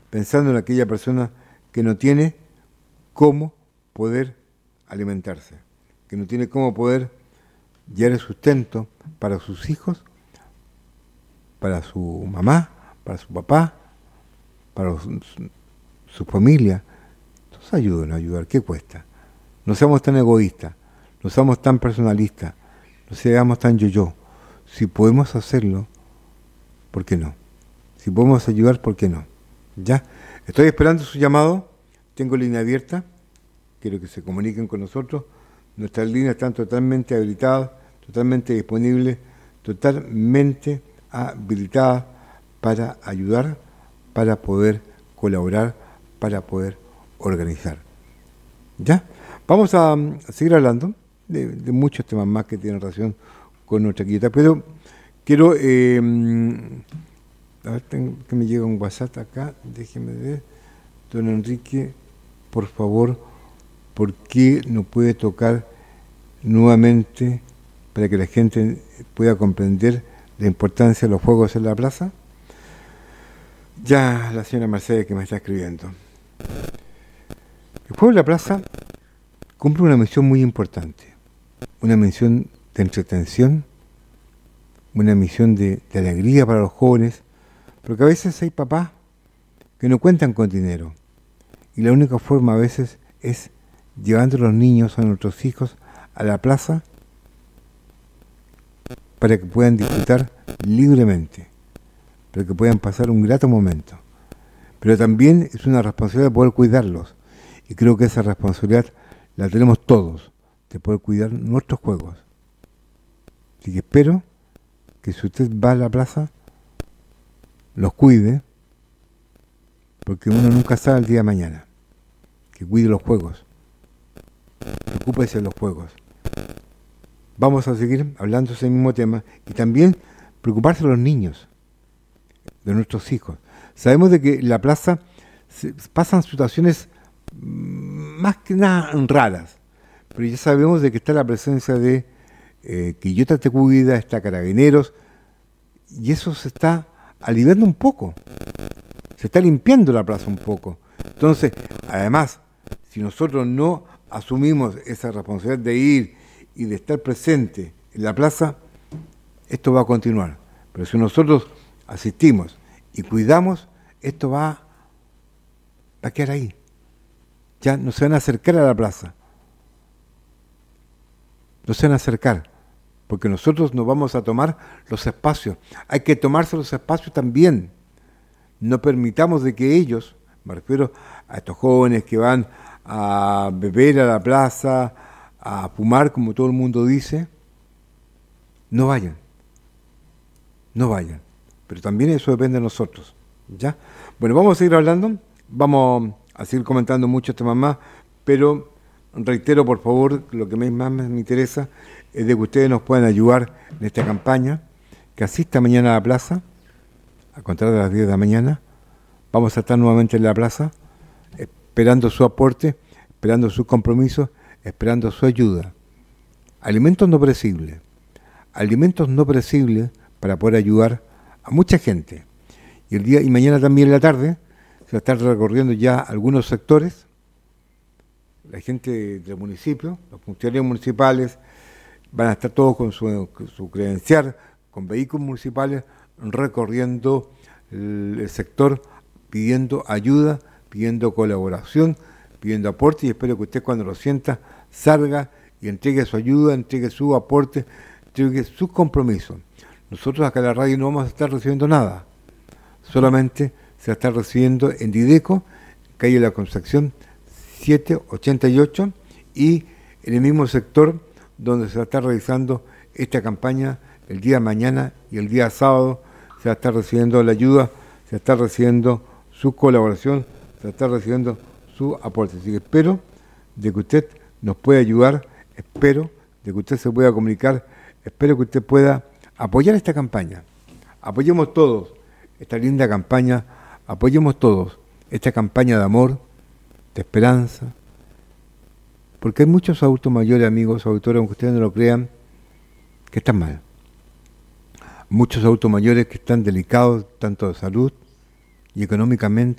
pensando en aquella persona que no tiene cómo poder alimentarse, que no tiene cómo poder llevar el sustento para sus hijos, para su mamá, para su papá, para su familia. Entonces ayúdenos a ayudar, ¿qué cuesta? No seamos tan egoístas, no seamos tan personalistas, no seamos tan yo-yo. Si podemos hacerlo, ¿por qué no? Si podemos ayudar, ¿por qué no? ¿Ya? Estoy esperando su llamado, tengo línea abierta, quiero que se comuniquen con nosotros. Nuestras líneas están totalmente habilitadas, totalmente disponibles, totalmente habilitadas para ayudar, para poder colaborar, para poder organizar. ¿Ya? Vamos a seguir hablando de muchos temas más que tienen relación con nuestra quilleta, pero quiero... a ver, que me llega un WhatsApp acá, déjeme ver. Don Enrique, por favor, ¿por qué no puede tocar nuevamente para que la gente pueda comprender la importancia de los juegos en la plaza? Ya la señora Mercedes que me está escribiendo. El juego en la plaza cumple una misión muy importante, una misión de entretención, una misión de alegría para los jóvenes, porque a veces hay papás que no cuentan con dinero y la única forma a veces es llevando a los niños, a nuestros hijos, a la plaza para que puedan disfrutar libremente, para que puedan pasar un grato momento. Pero también es una responsabilidad poder cuidarlos, y creo que esa responsabilidad la tenemos todos, de poder cuidar nuestros juegos. Así que espero que si usted va a la plaza, los cuide, porque uno nunca sabe el día de mañana. Que cuide los juegos, preocúpese de los juegos. Vamos a seguir hablando de ese mismo tema y también preocuparse de los niños, de nuestros hijos. Sabemos de que en la plaza pasan situaciones más que nada raras, pero ya sabemos de que está la presencia de Quillota Te Cuida, está Carabineros, y eso se está aliviando un poco, se está limpiando la plaza un poco. Entonces, además, si nosotros no asumimos esa responsabilidad de ir y de estar presente en la plaza, esto va a continuar. Pero si nosotros asistimos y cuidamos, esto va a quedar ahí. Ya no se van a acercar a la plaza. No se van a acercar, porque nosotros nos vamos a tomar los espacios. Hay que tomarse los espacios también. No permitamos de que ellos, me refiero a estos jóvenes que van a beber a la plaza, a fumar, como todo el mundo dice, no vayan. No vayan. Pero también eso depende de nosotros. ¿Ya? Bueno, vamos a seguir hablando, vamos a seguir comentando muchos temas más, pero reitero, por favor, lo que más me interesa es de que ustedes nos puedan ayudar en esta campaña, que asista mañana a la plaza, a contar de las 10 de la mañana. Vamos a estar nuevamente en la plaza, esperando su aporte, esperando su compromiso, esperando su ayuda. Alimentos no perecibles para poder ayudar a mucha gente. Y el día y mañana también en la tarde se va a estar recorriendo ya algunos sectores. La gente del municipio, los funcionarios municipales, van a estar todos con su credencial, con vehículos municipales, recorriendo el sector, pidiendo ayuda, pidiendo colaboración, pidiendo aporte, y espero que usted cuando lo sienta salga y entregue su ayuda, entregue su aporte, entregue su compromiso. Nosotros acá en la radio no vamos a estar recibiendo nada, solamente se va a estar recibiendo en Dideco, calle La Concepción 788, y en el mismo sector donde se va a estar realizando esta campaña el día de mañana y el día sábado. Se va a estar recibiendo la ayuda, se va a estar recibiendo su colaboración, se va a estar recibiendo su aporte. Así que espero de que usted nos pueda ayudar, espero de que usted se pueda comunicar, espero que usted pueda apoyar esta campaña. Apoyemos todos esta linda campaña, apoyemos todos esta campaña de amor, de esperanza, porque hay muchos adultos mayores, amigos, auditores, aunque ustedes no lo crean, que están mal. Muchos adultos mayores que están delicados, tanto de salud y económicamente,